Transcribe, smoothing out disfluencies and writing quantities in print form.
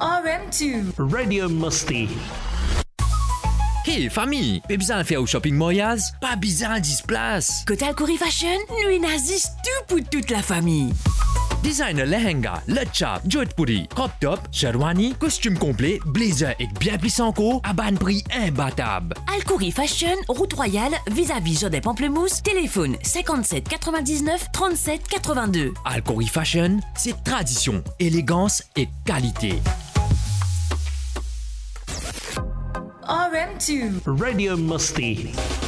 RM2 Radio Musti. Hey famille, pas besoin de faire au shopping Moyaz, pas besoin de 10 places. Côté Alcouri Fashion, nous n'existe tout pour toute la famille. Designer lehenga, le chap, jodhpuri, crop top, sherwani, costume complet, blazer et bien plus encore, à bas prix imbattable. Alcouri Fashion, route royale, vis-à-vis Jodin Pamplemousse, téléphone 57 99 37 82. Alcouri Fashion, c'est tradition, élégance et qualité. RM2 Radio Musti.